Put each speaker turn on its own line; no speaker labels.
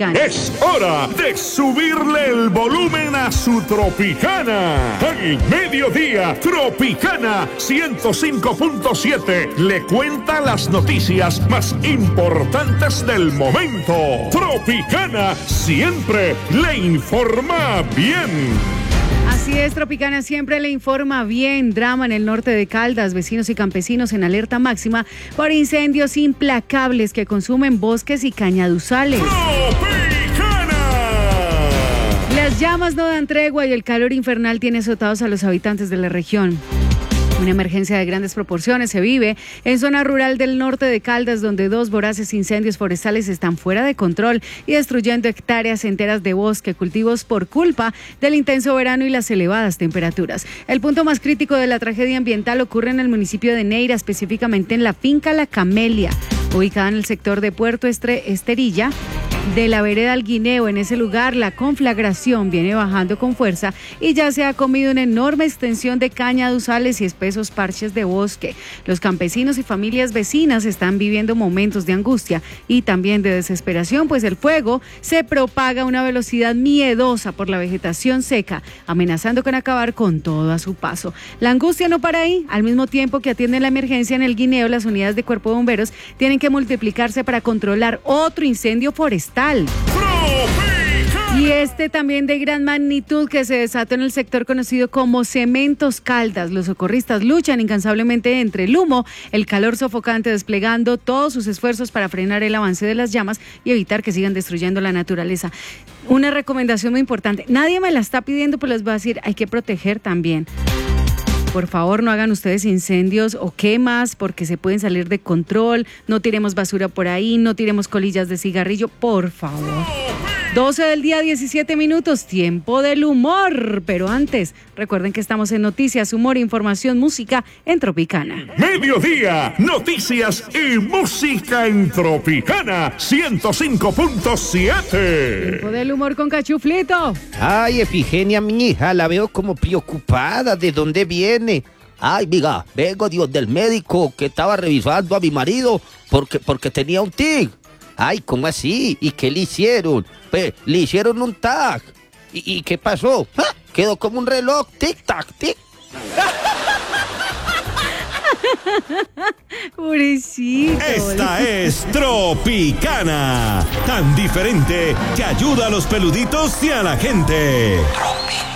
Tropicana.
Es hora de subirle el volumen a su Tropicana. Al mediodía, Tropicana 105.7 le cuenta las noticias más importantes del momento. Tropicana siempre le informa bien.
Así es, Tropicana siempre le informa bien. Drama en el norte de Caldas, vecinos y campesinos en alerta máxima por incendios implacables que consumen bosques y cañaduzales.
¡Tropicana!
Las llamas no dan tregua y el calor infernal tiene azotados a los habitantes de la región. Una emergencia de grandes proporciones se vive en zona rural del norte de Caldas, donde 2 voraces incendios forestales están fuera de control y destruyendo hectáreas enteras de bosque, cultivos por culpa del intenso verano y las elevadas temperaturas. El punto más crítico de la tragedia ambiental ocurre en el municipio de Neira, específicamente en la finca La Camelia, ubicada en el sector de Puerto Esterilla de la vereda al Guineo. En ese lugar la conflagración viene bajando con fuerza y ya se ha comido una enorme extensión de cañaduzales y espesos parches de bosque. Los campesinos y familias vecinas están viviendo momentos de angustia y también de desesperación, pues el fuego se propaga a una velocidad miedosa por la vegetación seca, amenazando con acabar con todo a su paso. La angustia no para ahí. Al mismo tiempo que atienden la emergencia en el Guineo, las unidades de Cuerpo de Bomberos tienen que multiplicarse para controlar otro incendio forestal. Y este también de gran magnitud que se desató en el sector conocido como Cementos Caldas. Los socorristas luchan incansablemente entre el humo, el calor sofocante, desplegando todos sus esfuerzos para frenar el avance de las llamas y evitar que sigan destruyendo la naturaleza. Una recomendación muy importante, nadie me la está pidiendo, pero les voy a decir, hay que proteger también. Por favor, no hagan ustedes incendios o quemas porque se pueden salir de control. No tiremos basura por ahí, no tiremos colillas de cigarrillo, por favor. 12 del día, 17 minutos, tiempo del humor. Pero antes, recuerden que estamos en noticias, humor, información, música en Tropicana.
Mediodía, noticias y música en Tropicana 105.7.
Tiempo del humor con Cachuflito.
Ay, Efigenia, mi hija, la veo como preocupada. ¿De dónde viene? Ay, diga, vengo del médico que estaba revisando a mi marido porque tenía un tic. Ay, ¿cómo así? ¿Y qué le hicieron? Pues, le hicieron un tag. ¿Y qué pasó? ¡Ah! Quedó como un reloj, tic-tac, tic.
Pobrecito.
Esta es Tropicana, tan diferente que ayuda a los peluditos y a la gente. Tropicana.